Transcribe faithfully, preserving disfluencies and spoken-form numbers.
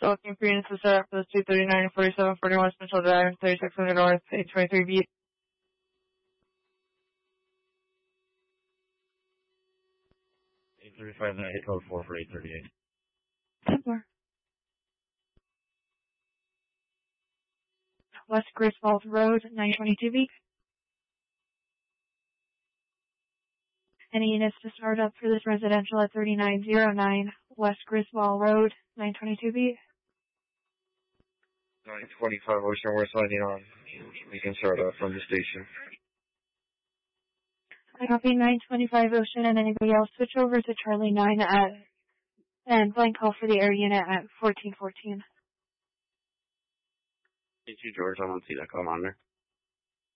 Stalking for units to start up for the two thirty-nine and forty-seven forty-one Central Drive, thirty-six hundred North, eight twenty-three B. eight thirty-five, then I hit code four for eight thirty-eight. ten four. West Griswold Road, nine twenty-two B. Any units to start up for this residential at thirty-nine oh nine West Griswold Road, nine twenty-two B. nine twenty-five Ocean, we're signing on. We can start up from the station. I copy nine twenty-five Ocean, and anybody else switch over to Charlie nine at, and blank call for the air unit at fourteen fourteen. Thank you, George. I don't see that come on there.